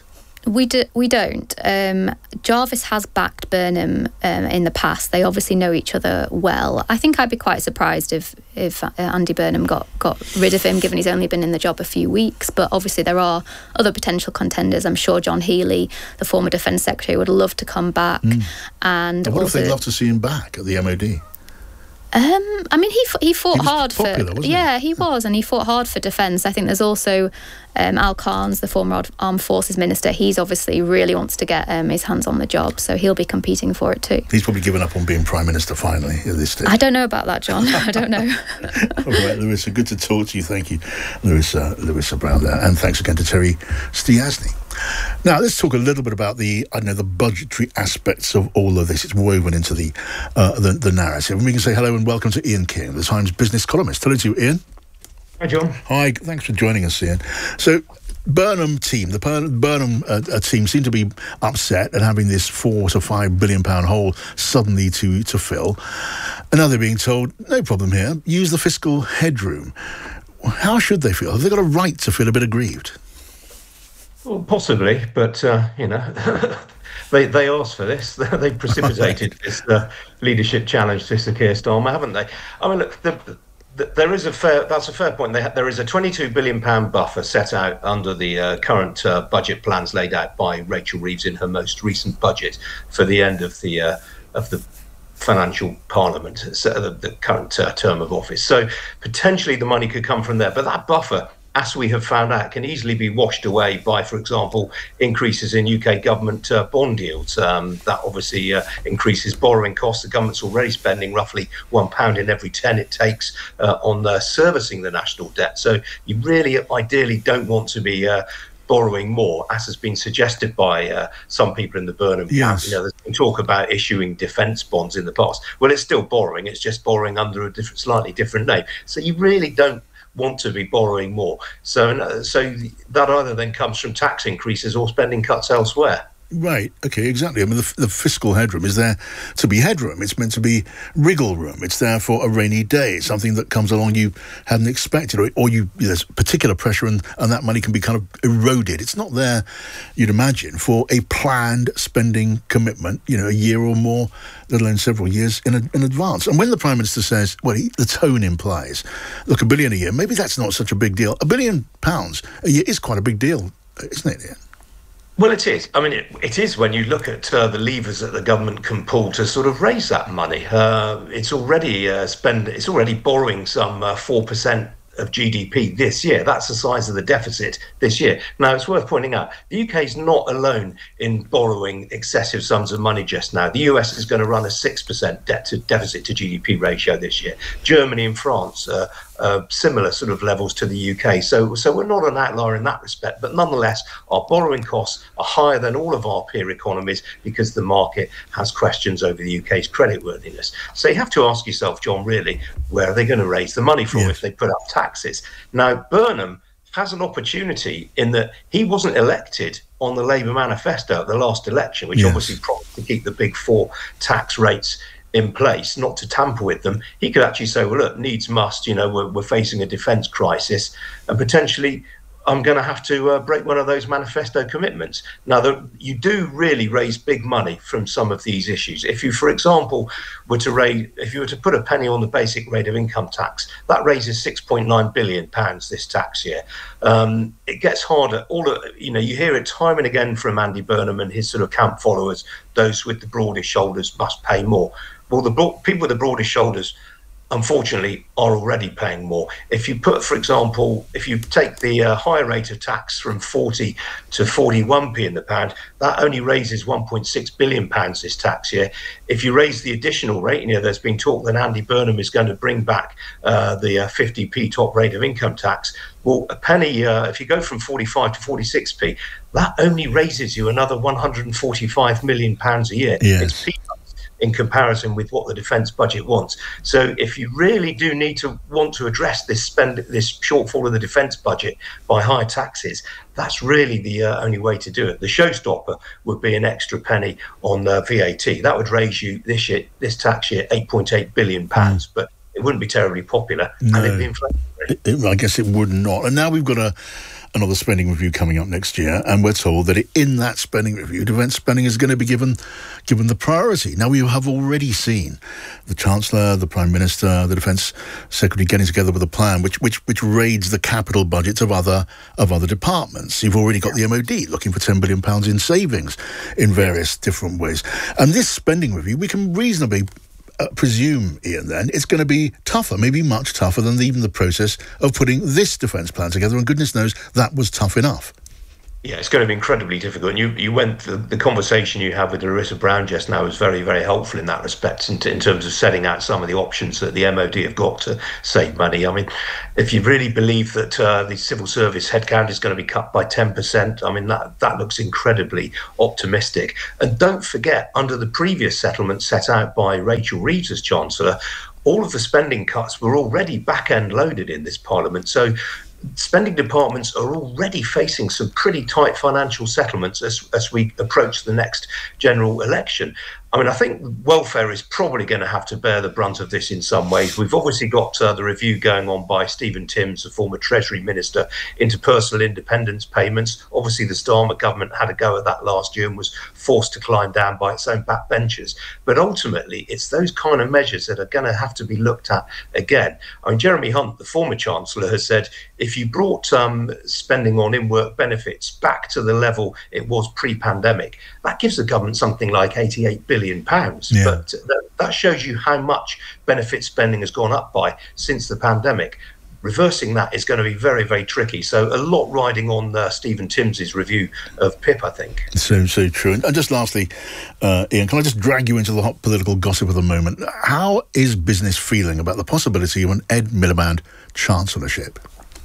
We do, we don't. Um, Jarvis has backed Burnham um, in the past. They obviously know each other well. I think I'd be quite surprised if if uh, Andy Burnham got, got rid of him, given he's only been in the job a few weeks. But obviously there are other potential contenders. I'm sure John Healey, the former Defence Secretary, would love to come back. Mm. And, and what also, if they'd love to see him back at the M O D? Um, I mean, he he fought he was hard popular, for wasn't yeah, he? he was, and he fought hard for defence. I think there's also um, Al Carnes, the former Armed Forces Minister. He's obviously really wants to get um, his hands on the job, so he'll be competing for it too. He's probably given up on being Prime Minister finally at this stage. I don't know about that, John. I don't know. All right, Larissa, good to talk to you. Thank you, Larissa, Larissa Brown there, and thanks again to Terry Stiasny. Now, let's talk a little bit about the, I don't know, the budgetary aspects of all of this. It's woven into the uh, the, the narrative. And we can say hello and welcome to Ian King, the Times business columnist. Hello to you, Ian. Hi, John. Hi, thanks for joining us, Ian. So, Burnham team, the Burnham uh, uh, team seem to be upset at having this four to five billion pound hole suddenly to, to fill. And now they're being told, no problem here, use the fiscal headroom. How should they feel? Have they got a right to feel a bit aggrieved? Well, possibly, but, uh, you know, they they asked for this. They precipitated this uh, leadership challenge to Sir Keir Starmer, haven't they? I mean, look, the, the, there is a fair, that's a fair point. They ha- there is a twenty-two billion pound buffer set out under the uh, current uh, budget plans laid out by Rachel Reeves in her most recent budget for the end of the uh, of the financial parliament, so the, the current uh, term of office. So potentially the money could come from there, but that buffer, as we have found out, can easily be washed away by, for example, increases in U K government uh, bond yields. Um, that obviously uh, increases borrowing costs. The government's already spending roughly one pound in every ten it takes uh, on uh, servicing the national debt. So you really, ideally, don't want to be uh, borrowing more, as has been suggested by uh, some people in the Burnham yes. camp. You know, there's been talk about issuing defence bonds in the past. Well, it's still borrowing. It's just borrowing under a different, slightly different name. So you really don't want to be borrowing more. So, so that either then comes from tax increases or spending cuts elsewhere. Right, okay, exactly. I mean, the, the fiscal headroom is there to be headroom. It's meant to be wriggle room. It's there for a rainy day, something that comes along you hadn't expected, or, or you, there's particular pressure and, and that money can be kind of eroded. It's not there, you'd imagine, for a planned spending commitment, you know, a year or more, let alone several years in, a, in advance. And when the Prime Minister says, well, he, the tone implies, look, a billion a year, maybe that's not such a big deal. A billion pounds a year is quite a big deal, isn't it, Ian? Well, it is. I mean, it, it is when you look at uh, the levers that the government can pull to sort of raise that money. Uh, it's already uh, spend. It's already borrowing some uh, four percent of G D P this year. That's the size of the deficit this year. Now, it's worth pointing out, the U K is not alone in borrowing excessive sums of money just now. The U S is going to run a six percent debt to deficit to G D P ratio this year. Germany and France, uh, uh, similar sort of levels to the U K. So, so we're not an outlier in that respect. But nonetheless, our borrowing costs are higher than all of our peer economies because the market has questions over the U K's creditworthiness. So you have to ask yourself, John, really, where are they going to raise the money from yes. if they put up taxes? Now, Burnham has an opportunity in that he wasn't elected on the Labour manifesto at the last election, which yes. obviously promised to keep the big four tax rates in place, not to tamper with them. He could actually say, well, look, needs must, you know, we're, we're facing a defence crisis, and potentially I'm going to have to uh, break one of those manifesto commitments. Now, the, you do really raise big money from some of these issues. If you, for example, were to raise, if you were to put a penny on the basic rate of income tax, that raises six point nine billion pounds this tax year. Um, it gets harder. All of, you know, you hear it time and again from Andy Burnham and his sort of camp followers. Those with the broadest shoulders must pay more. Well, the bro- people with the broadest shoulders, unfortunately, are already paying more. If you put, for example, if you take the uh, higher rate of tax from forty to forty-one p in the pound, that only raises one point six billion pounds this tax year. If you raise the additional rate, you know, there's been talk that Andy Burnham is going to bring back uh, the uh, fifty p top rate of income tax. Well, a penny, uh, if you go from forty-five to forty-six p, that only raises you another one hundred forty-five million pounds a year. Yes. It's peanuts in comparison with what the defence budget wants. So if you really do need to want to address this spend, this shortfall of the defence budget by higher taxes, that's really the uh, only way to do it. The showstopper would be an extra penny on uh, V A T. That would raise you this year, this tax year, eight point eight billion pounds, mm. but it wouldn't be terribly popular, no. and it'd be inflationary. It, it, I guess it would not. And now we've got a another spending review coming up next year, and we're told that in that spending review, defence spending is going to be given given the priority. Now, we have already seen the Chancellor, the Prime Minister, the Defence Secretary getting together with a plan which which which raids the capital budgets of other of other departments. You've already got the M O D looking for ten billion pounds in savings in various different ways. And this spending review, we can reasonably Uh, presume, Ian, then, it's going to be tougher, maybe much tougher than even the process of putting this defence plan together, and goodness knows that was tough enough. Yeah, it's going to be incredibly difficult. And you, you went, the, the conversation you had with Larissa Brown just now was very, very helpful in that respect, in, in terms of setting out some of the options that the M O D have got to save money. I mean, if you really believe that uh, the civil service headcount is going to be cut by ten percent, I mean, that, that looks incredibly optimistic. And don't forget, under the previous settlement set out by Rachel Reeves as Chancellor, all of the spending cuts were already back-end loaded in this Parliament. So spending departments are already facing some pretty tight financial settlements as, as we approach the next general election. I mean, I think welfare is probably going to have to bear the brunt of this in some ways. We've obviously got uh, the review going on by Stephen Timms, the former Treasury Minister, into personal independence payments. Obviously, the Starmer government had a go at that last year and was forced to climb down by its own backbenchers. But ultimately, it's those kind of measures that are going to have to be looked at again. I mean, Jeremy Hunt, the former Chancellor, has said if you brought um, spending on in-work benefits back to the level it was pre-pandemic, that gives the government something like eighty-eight billion pounds. Yeah. But that, that shows you how much benefit spending has gone up by since the pandemic. Reversing that is going to be very, very tricky. So a lot riding on uh, Stephen Timms's review of P I P, I think. So, so true. And just lastly, uh, Ian, can I just drag you into the hot political gossip of the moment? How is business feeling about the possibility of an Ed Miliband chancellorship?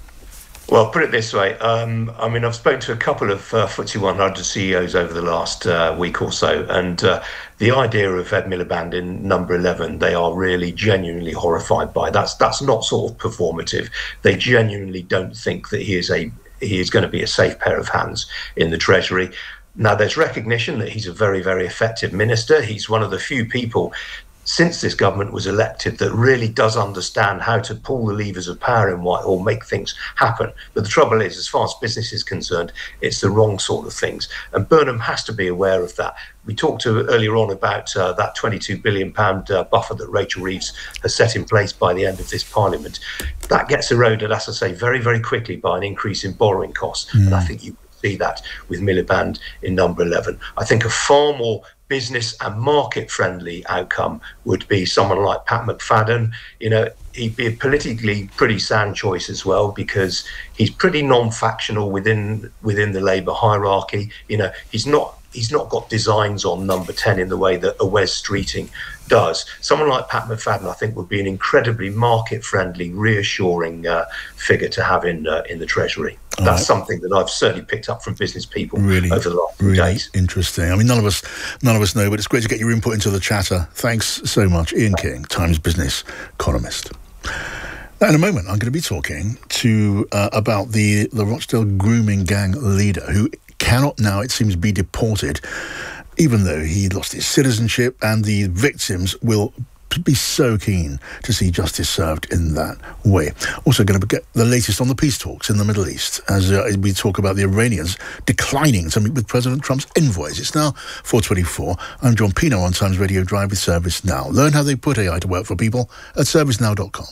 Well, put it this way. Um, I mean, I've spoken to a couple of uh, F T S E one hundred C E Os over the last uh, week or so, and uh, the idea of Ed Miliband in number eleven, they are really genuinely horrified by. That's that's not sort of performative. They genuinely don't think that he is a he is going to be a safe pair of hands in the Treasury. Now, there's recognition that he's a very, very effective minister. He's one of the few people since this government was elected that really does understand how to pull the levers of power in Whitehall, make things happen. But the trouble is, as far as business is concerned, it's the wrong sort of things. And Burnham has to be aware of that. We talked to earlier on about uh, that twenty-two billion pounds uh, buffer that Rachel Reeves has set in place by the end of this Parliament. That gets eroded, as I say, very, very quickly by an increase in borrowing costs. Mm. And I think you see that with Miliband in number eleven. I think a far more business and market-friendly outcome would be someone like Pat McFadden. You know, he'd be a politically pretty sound choice as well, because he's pretty non-factional within within the Labour hierarchy. You know, he's not he's not got designs on number ten in the way that a Wes Streeting does. Someone like Pat McFadden, I think, would be an incredibly market-friendly, reassuring uh, figure to have in uh, in the Treasury. All That's right. Something that I've certainly picked up from business people really, over the last few really days. Interesting. I mean, none of us, none of us know, but it's great to get your input into the chatter. Thanks so much, Ian King, Times business columnist. Now, in a moment, I'm going to be talking to uh, about the the Rochdale grooming gang leader who cannot now, it seems, be deported, even though he lost his citizenship, and the victims will be so keen to see justice served in that way. Also going to get the latest on the peace talks in the Middle East as uh, we talk about the Iranians declining to meet with President Trump's envoys. It's now four twenty-four. I'm John Pino on Times Radio Drive with Service Now. Learn how they put A I to work for people at service now dot com.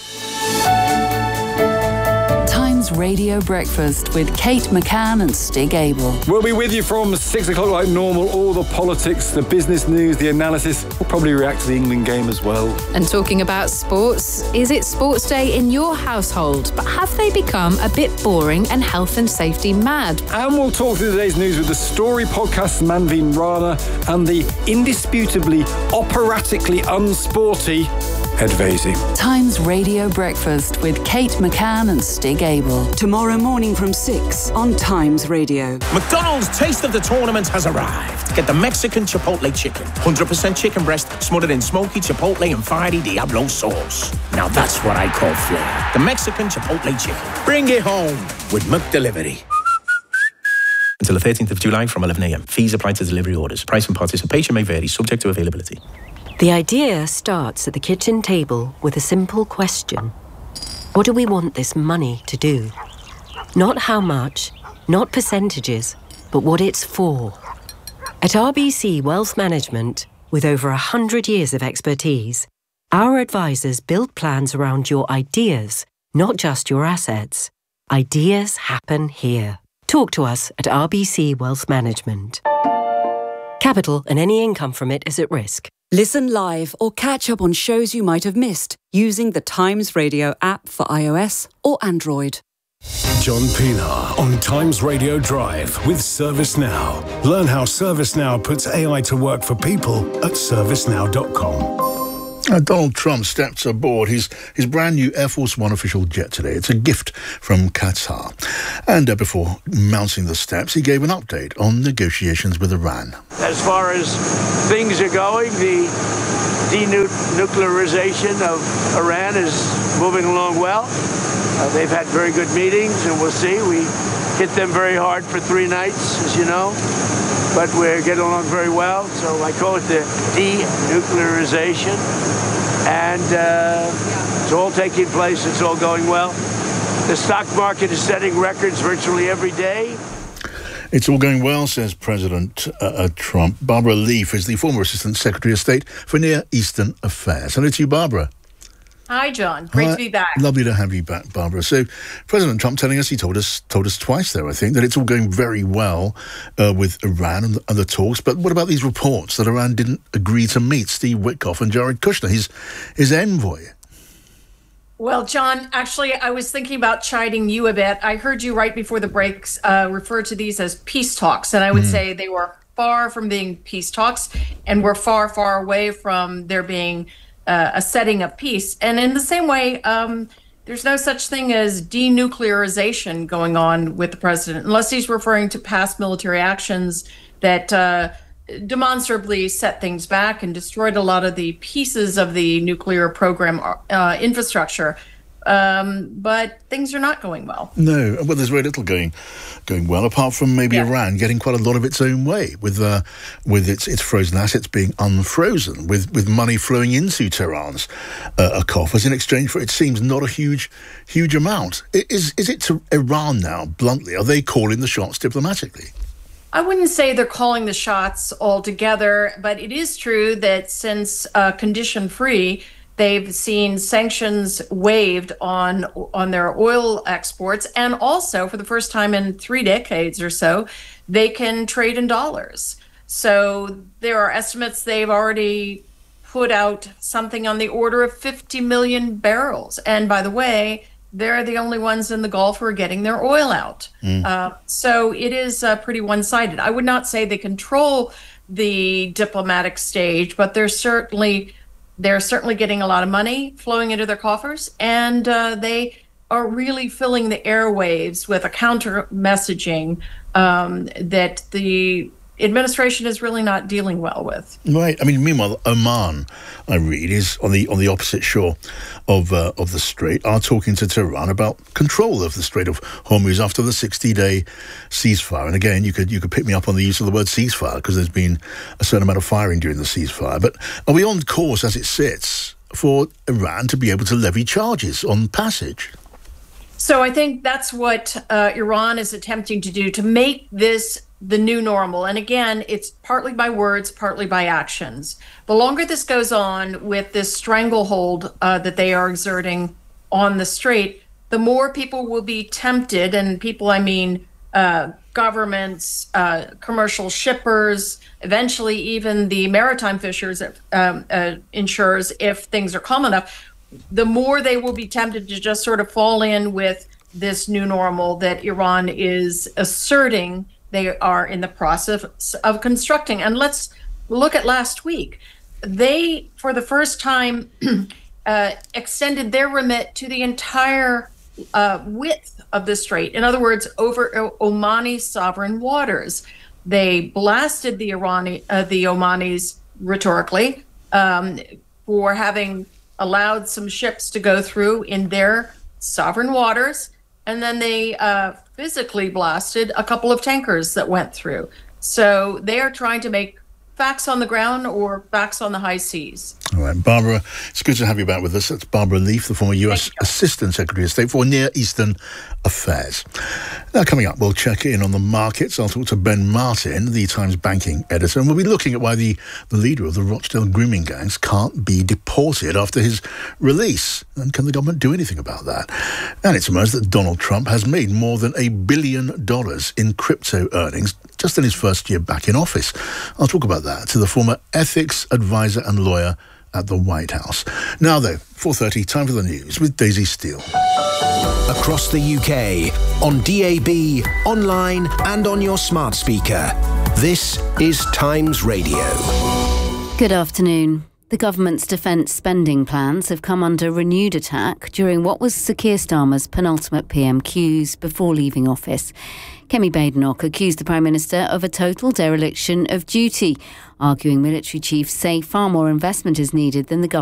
Radio Breakfast with Kate McCann and Stig Abel. We'll be with you from six o'clock like normal. All the politics, the business news, the analysis. We'll probably react to the England game as well. And talking about sports, is it sports day in your household? But have they become a bit boring and health and safety mad? And we'll talk through today's news with the Story Podcast Manveen Rana and the indisputably operatically unsporty Ed Vaizey. Times Radio Breakfast with Kate McCann and Stig Abel. Tomorrow morning from six on Times Radio. McDonald's Taste of the Tournament has arrived. Get the Mexican Chipotle Chicken. one hundred percent chicken breast smothered in smoky Chipotle and fiery Diablo sauce. Now that's what I call flair. The Mexican Chipotle Chicken. Bring it home with McDelivery. Until the thirteenth of July from eleven a.m. Fees apply to delivery orders. Price and participation may vary, subject to availability. The idea starts at the kitchen table with a simple question. What do we want this money to do? Not how much, not percentages, but what it's for. At R B C Wealth Management, with over one hundred years of expertise, our advisors build plans around your ideas, not just your assets. Ideas happen here. Talk to us at R B C Wealth Management. Capital and any income from it is at risk. Listen live or catch up on shows you might have missed using the Times Radio app for iOS or Android. John Pienaar on Times Radio Drive with ServiceNow. Learn how ServiceNow puts A I to work for people at service now dot com. Uh, Donald Trump stepped aboard his, his brand new Air Force One official jet today. It's a gift from Qatar. And uh, before mounting the steps, he gave an update on negotiations with Iran. As far as things are going, the denuclearization of Iran is moving along well. Uh, they've had very good meetings, and we'll see. We hit them very hard for three nights, as you know. But we're getting along very well, so I call it the denuclearization. And uh, it's all taking place, it's all going well. The stock market is setting records virtually every day. It's all going well, says President uh, Trump. Barbara Leaf is the former Assistant Secretary of State for Near Eastern Affairs. Hello to you, Barbara. Hi, John. Great Hi. to be back. Lovely to have you back, Barbara. So, President Trump telling us, he told us told us twice there, I think, that it's all going very well uh, with Iran and the other talks. But what about these reports that Iran didn't agree to meet Steve Witkoff and Jared Kushner, his, his envoy? Well, John, actually, I was thinking about chiding you a bit. I heard you right before the breaks uh, refer to these as peace talks, and I would mm. say they were far from being peace talks, and we're far, far away from there being Uh, a setting of peace. And in the same way, um, there's no such thing as denuclearization going on with the president, unless he's referring to past military actions that uh, demonstrably set things back and destroyed a lot of the pieces of the nuclear program uh, infrastructure. Um, but things are not going well. No, well, there's very little going going well, apart from maybe yeah. Iran getting quite a lot of its own way with uh, with its its frozen assets being unfrozen, with, with money flowing into Tehran's uh, coffers in exchange for, it seems, not a huge huge amount. Is is it to Iran now, bluntly? Are they calling the shots diplomatically? I wouldn't say they're calling the shots altogether, but it is true that since uh, condition-free, they've seen sanctions waived on on their oil exports, and also for the first time in three decades or so, they can trade in dollars. So there are estimates they've already put out something on the order of fifty million barrels. And by the way, they're the only ones in the Gulf who are getting their oil out. Mm. Uh, so it is uh, pretty one-sided. I would not say they control the diplomatic stage, but they're certainly They're certainly getting a lot of money flowing into their coffers, and uh, they are really filling the airwaves with a counter messaging um, that the administration is really not dealing well with. Right. I mean, meanwhile, Oman, I read, is on the on the opposite shore of uh, of the Strait, are talking to Tehran about control of the Strait of Hormuz after the sixty-day ceasefire. And again, you could you could pick me up on the use of the word ceasefire, because there's been a certain amount of firing during the ceasefire. But are we on course, as it sits, for Iran to be able to levy charges on passage? So I think that's what uh, Iran is attempting to do, to make this the new normal. And again, it's partly by words, partly by actions. The longer this goes on with this stranglehold uh, that they are exerting on the Strait, the more people will be tempted, and people, I mean, uh, governments, uh, commercial shippers, eventually even the maritime fishers, um, uh, insurers, if things are calm enough, the more they will be tempted to just sort of fall in with this new normal that Iran is asserting they are in the process of constructing. And let's look at last week. They, for the first time, uh, extended their remit to the entire uh, width of the strait. In other words, over Omani sovereign waters. They blasted the Irani, uh, the Omanis rhetorically um, for having allowed some ships to go through in their sovereign waters. And then they uh, physically blasted a couple of tankers that went through. So they are trying to make facts on the ground or facts on the high seas. All right, Barbara, it's good to have you back with us. That's Barbara Leaf, the former U S Assistant Secretary of State for Near Eastern Affairs. Now, coming up, we'll check in on the markets. I'll talk to Ben Martin, the Times banking editor, and we'll be looking at why the, the leader of the Rochdale grooming gangs can't be deported after his release. And can the government do anything about that? And it's emerged that Donald Trump has made more than a billion dollars in crypto earnings just in his first year back in office. I'll talk about that to the former ethics advisor and lawyer at the White House. Now, though, four thirty, time for the news with Daisy Steele. Across the U K, on D A B, online and on your smart speaker. This is Times Radio. Good afternoon. The government's defence spending plans have come under renewed attack during what was Sir Keir Starmer's penultimate P M Qs before leaving office. Kemi Badenoch accused the Prime Minister of a total dereliction of duty, arguing military chiefs say far more investment is needed than the government